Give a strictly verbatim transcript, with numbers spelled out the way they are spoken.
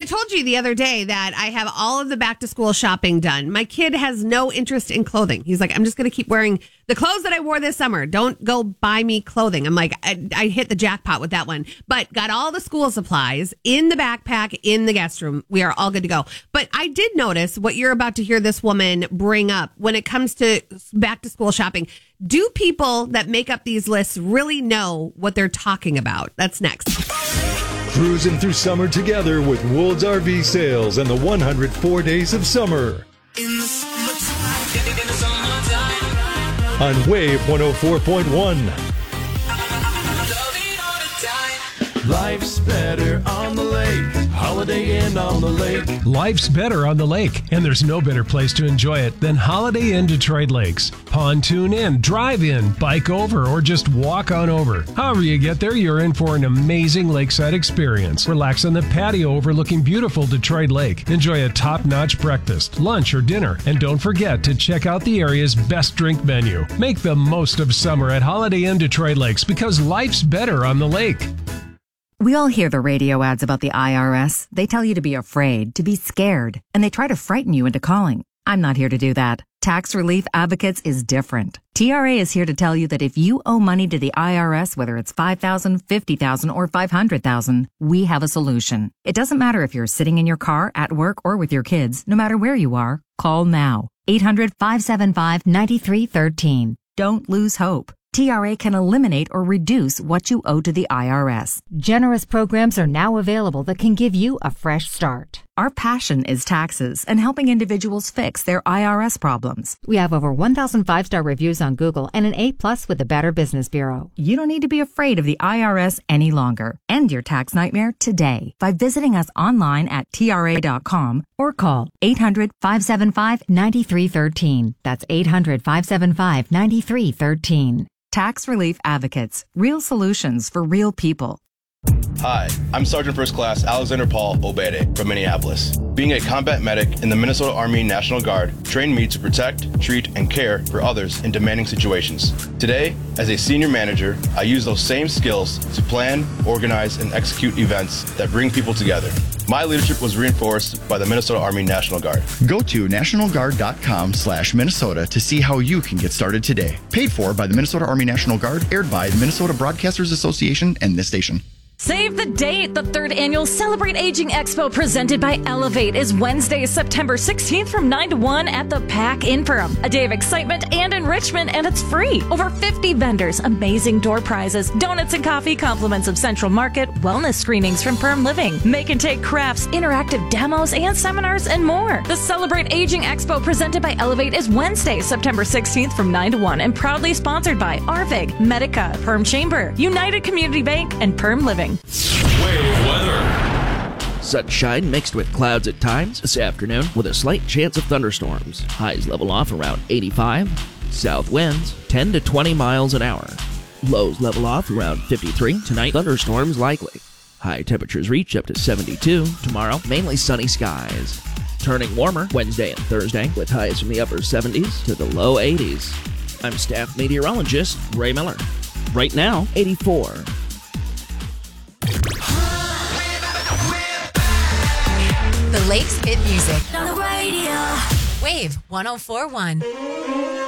told you the other day that I have all of the back to school shopping done. My kid has no interest in clothing. He's like, I'm just going to keep wearing the clothes that I wore this summer. Don't go buy me clothing. I'm like, I, I hit the jackpot with that one, but got all the school supplies in the backpack in the guest room. We are all good to go. But I did notice what you're about to hear this woman bring up when it comes to back to school shopping. Do people that make up these lists really know what they're talking about? That's next. Cruising through summer together with Woods R V Sales and the one hundred four Days of Summer. In the summertime, in the summertime. On Wave one oh four point one. Life's better on the lake. Holiday Inn on the lake. Life's better on the lake, and there's no better place to enjoy it than Holiday Inn Detroit Lakes. Pontoon in, drive in, bike over, or just walk on over. However you get there, you're in for an amazing lakeside experience. Relax on the patio overlooking beautiful Detroit Lake. Enjoy a top-notch breakfast, lunch, or dinner. And don't forget to check out the area's best drink menu. Make the most of summer at Holiday Inn Detroit Lakes because life's better on the lake. We all hear the radio ads about the I R S. They tell you to be afraid, to be scared, and they try to frighten you into calling. I'm not here to do that. Tax Relief Advocates is different. T R A is here to tell you that if you owe money to the I R S, whether it's five thousand dollars, fifty thousand dollars, or five hundred thousand dollars, we have a solution. It doesn't matter if you're sitting in your car, at work, or with your kids. No matter where you are, call now. eight hundred, five seven five, nine three one three. Don't lose hope. T R A can eliminate or reduce what you owe to the I R S. Generous programs are now available that can give you a fresh start. Our passion is taxes and helping individuals fix their I R S problems. We have over one thousand five-star reviews on Google and an A plus with the Better Business Bureau. You don't need to be afraid of the I R S any longer. End your tax nightmare today by visiting us online at T R A dot com or call eight hundred, five seven five, nine three one three. That's eight hundred, five seven five, nine three one three. Tax Relief Advocates. Real solutions for real people. Hi, I'm Sergeant First Class Alexander Paul Obede from Minneapolis. Being a combat medic in the Minnesota Army National Guard trained me to protect, treat, and care for others in demanding situations. Today, as a senior manager, I use those same skills to plan, organize, and execute events that bring people together. My leadership was reinforced by the Minnesota Army National Guard. Go to national guard dot com slash Minnesota to see how you can get started today. Paid for by the Minnesota Army National Guard, aired by the Minnesota Broadcasters Association and this station. Save the date! The third annual Celebrate Aging Expo presented by Elevate is Wednesday, September sixteenth from nine to one at the Pack in Perham. A day of excitement and enrichment, and it's free. Over fifty vendors, amazing door prizes, donuts and coffee, compliments of Central Market, wellness screenings from Perm Living, make and take crafts, interactive demos, and seminars, and more. The Celebrate Aging Expo presented by Elevate is Wednesday, September sixteenth from nine to one and proudly sponsored by Arvig, Medica, Perm Chamber, United Community Bank, and Perm Living. Wave weather. Sunshine mixed with clouds at times this afternoon with a slight chance of thunderstorms. Highs level off around eighty-five. South winds ten to twenty miles an hour. Lows level off around fifty-three. Tonight, thunderstorms likely. High temperatures reach up to seventy-two. Tomorrow, mainly sunny skies. Turning warmer Wednesday and Thursday with highs from the upper seventies to the low eighties. I'm staff meteorologist Ray Miller. Right now, eighty-four. The Lakes hit music. On the radio. Wave one oh four point one.